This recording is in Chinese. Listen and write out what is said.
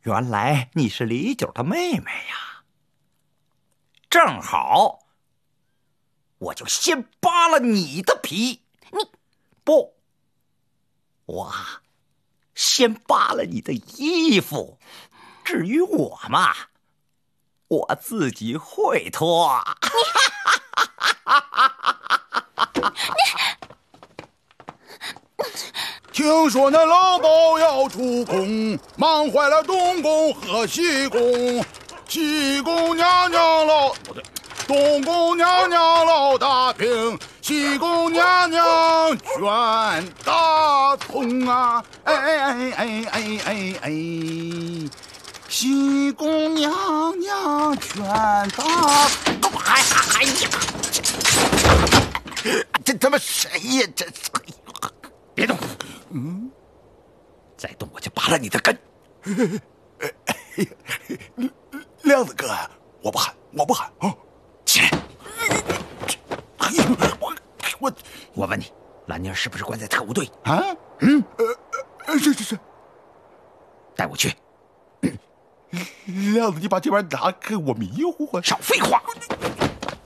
原来你是李九的妹妹呀！正好，我就先扒了你的皮。你不，我先扒了你的衣服。至于我嘛，我自己会脱。 听说那老鸨要出宫，忙坏了东宫和西宫。西宫娘娘老不对，东宫娘娘老大兵，西宫娘娘卷大葱啊！哎哎哎哎哎哎哎，西宫娘娘卷大， 哎呀，这他妈谁呀？这别动！再动我就拔了你的根！ 亮子哥，我不喊啊！ 起来！我问你，兰妮儿是不是关在特务队？ 啊？是， 带我去。 亮子，你把这玩意拿开，我迷糊啊！ 少废话！